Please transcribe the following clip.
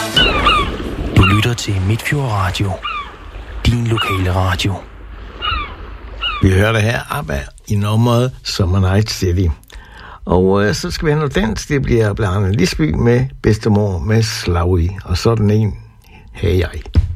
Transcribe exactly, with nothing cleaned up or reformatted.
Du lytter til Midtfjord Radio. Din lokale radio. Vi hører det her ABBA i nummeret Summer Night City. Og øh, så skal vi have noget dans. Det bliver blandt andet Lisby med bedstemor med Slaui. Og sådan en her jeg.